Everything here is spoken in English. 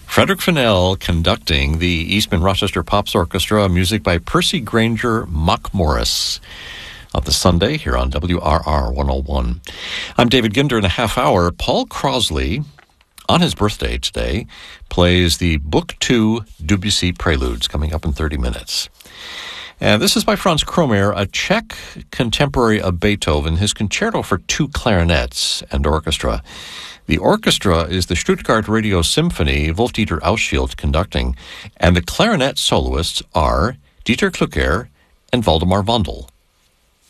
Frederick Fennell conducting the Eastman Rochester Pops Orchestra, music by Percy Granger Mock Morris on the Sunday here on WRR 101. I'm David Ginder. In a half hour, Paul Crosley, on his birthday today, plays the Book 2 Debussy Preludes, coming up in 30 minutes. And this is by Franz Kromer, a Czech contemporary of Beethoven, his concerto for 2 clarinets and orchestra. The orchestra is the Stuttgart Radio Symphony, Wolf-Dieter Ausschild conducting, and the clarinet soloists are Dieter Klucker and Waldemar Vondel.